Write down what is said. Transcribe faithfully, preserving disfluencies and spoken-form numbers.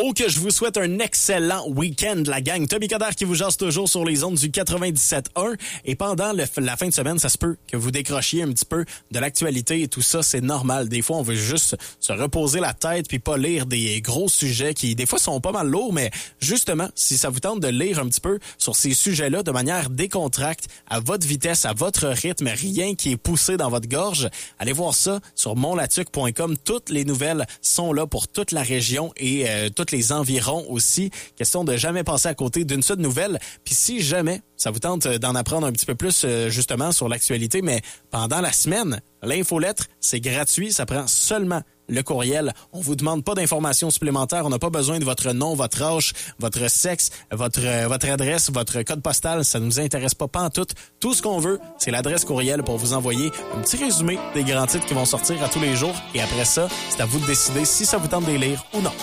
Oh, que je vous souhaite un excellent week-end, la gang. Tommy Coderre qui vous jase toujours sur les ondes du quatre-vingt-dix-sept un. Et pendant le, la fin de semaine, ça se peut que vous décrochiez un petit peu de l'actualité et tout ça. C'est normal. Des fois, on veut juste se reposer la tête puis pas lire des gros sujets qui, des fois, sont pas mal lourds. Mais justement, si ça vous tente de lire un petit peu sur ces sujets-là de manière décontracte, à votre vitesse, à votre rythme, rien qui est poussé dans votre gorge, allez voir ça sur montlatuc point com. Toutes les nouvelles sont là pour toute la région et euh, tous les environs aussi. Question de jamais passer à côté d'une seule nouvelle. Puis si jamais ça vous tente d'en apprendre un petit peu plus euh, justement sur l'actualité, mais pendant la semaine, l'infolettre, c'est gratuit. Ça prend seulement le courriel. On vous demande pas d'informations supplémentaires. On n'a pas besoin de votre nom, votre âge, votre sexe, votre euh, votre adresse, votre code postal. Ça nous intéresse pas pantoute. Tout ce qu'on veut, c'est l'adresse courriel pour vous envoyer un petit résumé des grands titres qui vont sortir à tous les jours. Et après ça, c'est à vous de décider si ça vous tente de les lire ou non.